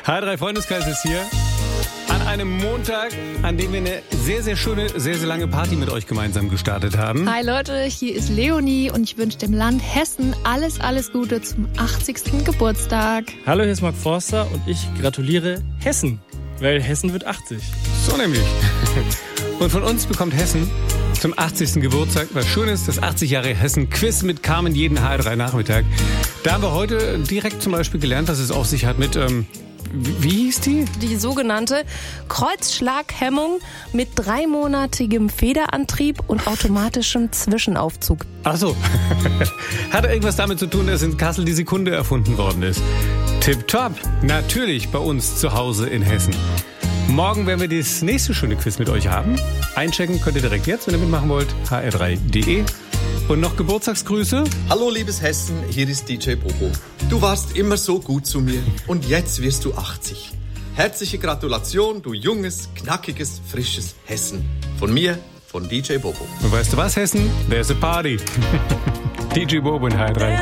HR3 Freundeskreis ist hier an einem Montag, an dem wir eine sehr, sehr schöne, sehr, sehr lange Party mit euch gemeinsam gestartet haben. Hi Leute, hier ist Leonie und ich wünsche dem Land Hessen alles, alles Gute zum 80. Geburtstag. Hallo, hier ist Marc Forster und ich gratuliere Hessen, weil Hessen wird 80. So nämlich. Und von uns bekommt Hessen zum 80. Geburtstag was Schönes, das 80 Jahre Hessen-Quiz mit Carmen jeden HR3 Nachmittag. Da haben wir heute direkt zum Beispiel gelernt, was es auf sich hat mit... Wie hieß die? Die sogenannte Kreuzschlaghemmung mit 3-monatigem Federantrieb und automatischem Zwischenaufzug. Ach so. Hat irgendwas damit zu tun, dass in Kassel die Sekunde erfunden worden ist? Tipptopp. Natürlich bei uns zu Hause in Hessen. Morgen werden wir das nächste schöne Quiz mit euch haben. Einchecken könnt ihr direkt jetzt, wenn ihr mitmachen wollt, hr3.de. Und noch Geburtstagsgrüße? Hallo liebes Hessen, hier ist DJ Bobo. Du warst immer so gut zu mir und jetzt wirst du 80. Herzliche Gratulation, du junges, knackiges, frisches Hessen. Von mir, von DJ Bobo. Und weißt du was, Hessen? There's a party. DJ Bobo in HR3.